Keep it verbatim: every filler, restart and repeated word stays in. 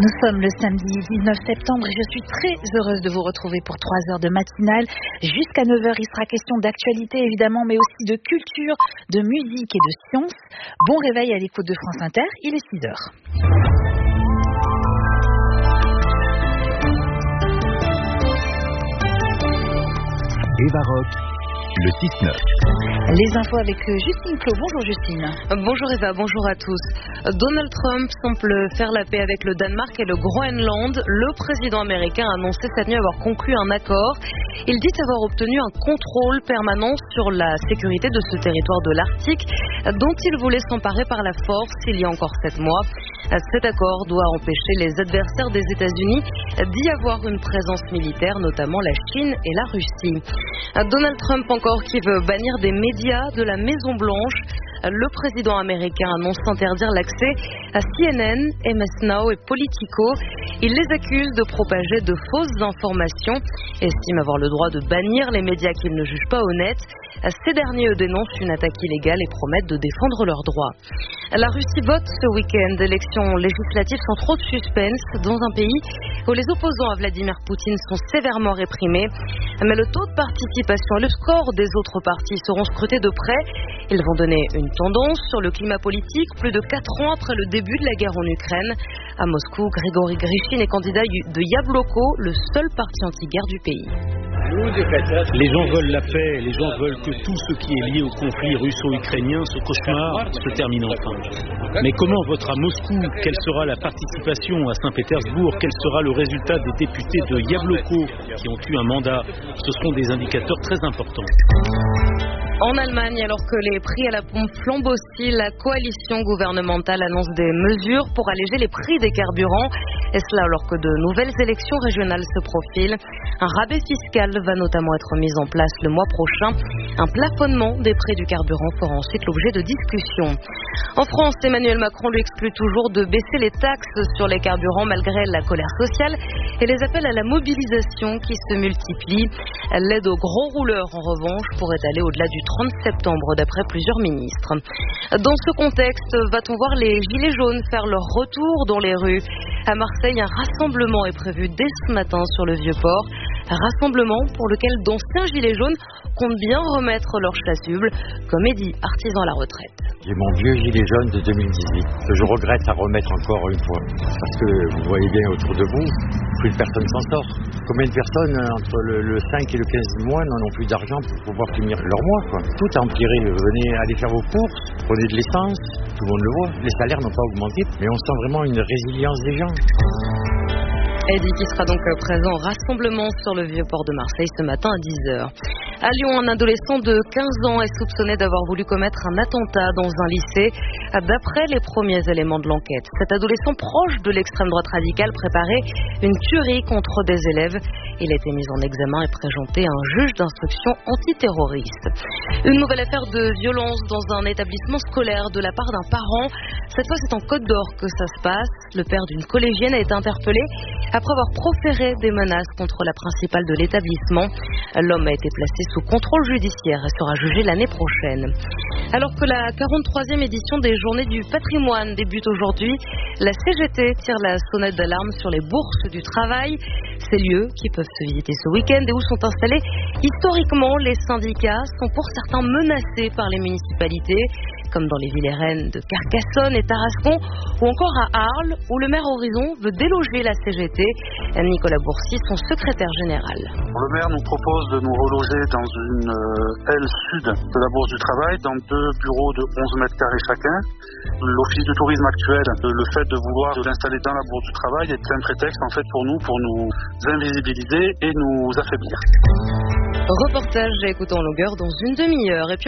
Nous sommes le samedi dix-neuf septembre et je suis très heureuse de vous retrouver pour trois heures de matinale. Jusqu'à neuf heures, il sera question d'actualité évidemment, mais aussi de culture, de musique et de science. Bon réveil à l'écoute de France Inter, il est six heures. Eva Rock, le six neuf. Les infos avec Justine Clos. Bonjour Justine. Bonjour Eva, bonjour à tous. Donald Trump semble faire la paix avec le Danemark et le Groenland. Le président américain a annoncé cette nuit avoir conclu un accord. Il dit avoir obtenu un contrôle permanent sur la sécurité de ce territoire de l'Arctique dont il voulait s'emparer par la force il y a encore sept mois. Cet accord doit empêcher les adversaires des États-Unis d'y avoir une présence militaire, notamment la Chine et la Russie. Donald Trump encore qui veut bannir des médias de la Maison-Blanche. Le président américain annonce interdire l'accès à C N N, M S Now et Politico. Il les accuse de propager de fausses informations et estime avoir le droit de bannir les médias qu'il ne juge pas honnêtes. Ces derniers eux, dénoncent une attaque illégale et promettent de défendre leurs droits. La Russie vote ce week-end. Élections législatives sans trop de suspense dans un pays où les opposants à Vladimir Poutine sont sévèrement réprimés. Mais le taux de participation et le score des autres partis seront scrutés de près. Ils vont donner une tendance sur le climat politique plus de quatre ans après le début de la guerre en Ukraine. À Moscou, Grigory Grishine est candidat de Yabloko, le seul parti anti-guerre du pays. Les gens veulent la paix, les gens veulent que tout ce qui est lié au conflit russo-ukrainien, ce cauchemar, se termine enfin. Mais comment voter à Moscou? Quelle sera la participation à Saint-Pétersbourg? Quel sera le résultat des députés de Yabloko qui ont eu un mandat? Ce seront des indicateurs très importants. En Allemagne, alors que les prix à la pompe flambent aussi, la coalition gouvernementale annonce des mesures pour alléger les prix des carburants. Et cela alors que de nouvelles élections régionales se profilent. Un rabais fiscal va notamment être mis en place le mois prochain. Un plafonnement des prix du carburant fera ensuite l'objet de discussions. En France, Emmanuel Macron lui exclut toujours de baisser les taxes sur les carburants malgré la colère sociale et les appels à la mobilisation qui se multiplient. L'aide aux gros rouleurs, en revanche, pourrait aller au-delà du trente septembre, d'après plusieurs ministres. Dans ce contexte, va-t-on voir les gilets jaunes faire leur retour dans les rues? À Marseille, un rassemblement est prévu dès ce matin sur le Vieux-Port. Un rassemblement pour lequel d'anciens gilets jaunes comptent bien remettre leur chasuble, comme Eddy, artisan à la retraite. J'ai mon vieux gilet jaune de deux mille dix-huit, que je regrette à remettre encore une fois. Parce que vous voyez bien autour de vous, plus de personnes s'en sortent. Combien de personnes, entre le, le cinq et le quinze du mois, n'en ont plus d'argent pour pouvoir finir leur mois, quoi. Tout a empiré. Venez aller faire vos courses, prenez de l'essence, tout le monde le voit. Les salaires n'ont pas augmenté, mais on sent vraiment une résilience des gens. Eddy qui sera donc présent au rassemblement sur le Vieux-Port de Marseille ce matin à dix heures. À Lyon, un adolescent de quinze ans est soupçonné d'avoir voulu commettre un attentat dans un lycée. D'après les premiers éléments de l'enquête, cet adolescent proche de l'extrême droite radicale préparait une tuerie contre des élèves. Il a été mis en examen et présenté à un juge d'instruction antiterroriste. Une nouvelle affaire de violence dans un établissement scolaire de la part d'un parent. Cette fois, c'est en Côte d'Or que ça se passe. Le père d'une collégienne a été interpellé après avoir proféré des menaces contre la principale de l'établissement. L'homme a été placé sous contrôle judiciaire et sera jugé l'année prochaine. Alors que la quarante-troisième édition des Journées du patrimoine débute aujourd'hui, la C G T tire la sonnette d'alarme sur les bourses du travail. Ces lieux qui peuvent se visiter ce week-end et où sont installés historiquement les syndicats sont pour certains menacés par les municipalités, comme dans les villes rn de Carcassonne et Tarascon, ou encore à Arles, où le maire Horizon veut déloger la C G T. Nicolas Bourcy, son secrétaire général. Le maire nous propose de nous reloger dans une euh, aile sud de la Bourse du Travail, dans deux bureaux de onze mètres carrés chacun. L'office du tourisme actuel, le fait de vouloir l'installer dans la Bourse du Travail est un prétexte en fait pour nous, pour nous invisibiliser et nous affaiblir. Reportage à écouter en longueur dans une demi-heure. Et puis